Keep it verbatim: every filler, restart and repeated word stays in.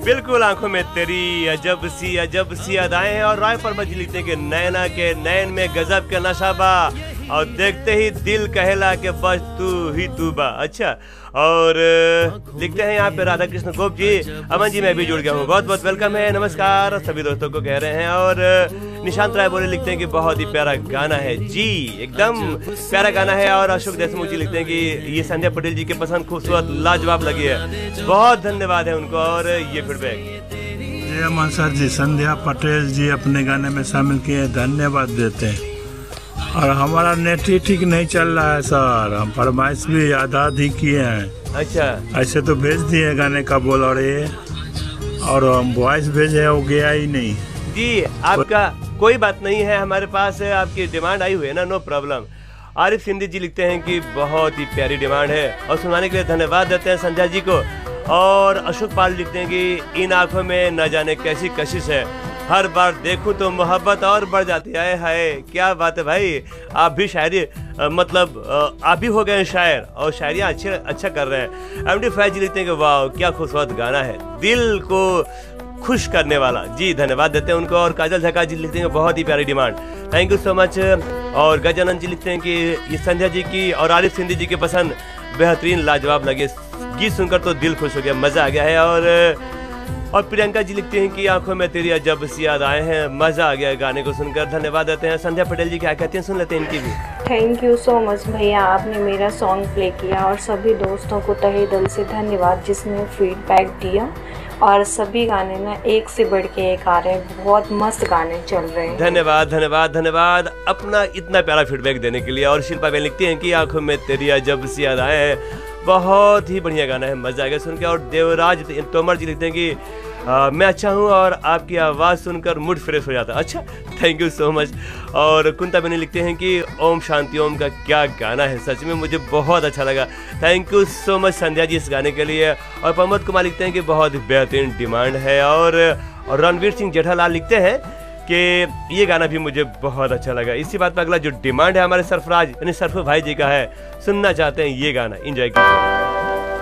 बिल्कुल आंखों में तेरी अजब सी अजब सी अदाएं हैं और राय पर जी लिखते हैं कि नैना के नैन में गजब के नशाबा और देखते ही दिल कहला के बस तू ही तू बा। अच्छा, और लिखते हैं यहाँ पे राधा कृष्ण गोप जी, अमन जी मैं भी जुड़ गया हूँ, बहुत बहुत वेलकम है, नमस्कार सभी दोस्तों को कह रहे हैं। और निशांत राय बोले लिखते हैं कि बहुत ही प्यारा गाना है जी, एकदम प्यारा गाना है। और अशोक देशमुख जी लिखते हैं कि ये संध्या पटेल जी के पसंद खूबसूरत लाजवाब लगी है, बहुत धन्यवाद है उनको। और ये फीडबैक जी अमन सर जी, संध्या पटेल जी अपने गाने में शामिल किए, धन्यवाद देते हैं। और हमारा नेट ही ठीक नहीं चल रहा है सर, हम फरमाइश भी आधा आधी किए हैं। अच्छा, ऐसे तो भेज दिए गाने का बोल और ये, और हम वॉइस भेजे वो गया ही नहीं जी। आपका कोई बात नहीं है, हमारे पास आपकी डिमांड आई हुई है ना, नो प्रॉब्लम। आरिफ सिंधी जी लिखते हैं कि बहुत ही प्यारी डिमांड है और सुनाने के लिए धन्यवाद देते हैं संध्या जी को। और अशोक पाल लिखते हैं कि इन आंखों में न जाने कैसी कशिश है, हर बार देखूं तो मोहब्बत और बढ़ जाती है। हाय क्या बात है भाई, आप भी शायरी मतलब आप भी हो गए शायर और शायरियाँ अच्छे अच्छा कर रहे हैं। एम डी फैज जी लिखते हैं कि वाह क्या खूबसूरत गाना है, दिल को खुश करने वाला जी, धन्यवाद देते हैं उनको। और काजल झक्का जी लिखते हैं बहुत ही प्यारी demand, thank you so much. और गजानंद जी लिखते हैं कि ये संध्या जी की और आरिफ सिंधी जी के पसंद बेहतरीन लाजवाब लगे, गीत सुनकर तो दिल खुश हो गया, मज़ा आ गया है। और और प्रियंका जी लिखते हैं कि आंखों में तेरी अजब सी याद आए हैं, मज़ा आ गया गाने को सुनकर, धन्यवाद देते हैं। संध्या पटेल जी क्या कहती हैं, सुन लेते हैं इनकी भी। थैंक यू सो मच भैया, आपने मेरा सॉन्ग प्ले किया और सभी दोस्तों को तहे दिल से धन्यवाद जिसने फीडबैक दिया। और सभी गाने ना एक से बढ़ के एक आ रहे हैं, बहुत मस्त गाने चल रहे हैं। धन्यवाद धन्यवाद धन्यवाद अपना इतना प्यारा फीडबैक देने के लिए। और शिल्पा बहन लिखती हैं कि आंखों में तेरी अजब सी याद आए हैं, बहुत ही बढ़िया गाना है, मजा आ गया सुन के। और देवराज तोमर जी लिखते हैं कि आ, मैं अच्छा हूँ और आपकी आवाज़ सुनकर मूड फ्रेश हो जाता है। अच्छा, थैंक यू सो मच। और कुंता बनी लिखते हैं कि ओम शांति ओम का क्या गाना है, सच में मुझे बहुत अच्छा लगा, thank you so much Sandhya ji इस गाने के लिए। और प्रमोद कुमार लिखते हैं कि बहुत बेहतरीन डिमांड है। और, और रणवीर सिंह जेठालाल लिखते हैं कि ये गाना भी मुझे बहुत अच्छा लगा। इसी बात पर अगला जो डिमांड है हमारे सरफराज यानी सरफू भाई जी का है, सुनना चाहते हैं ये गाना, एंजॉय कीजिए।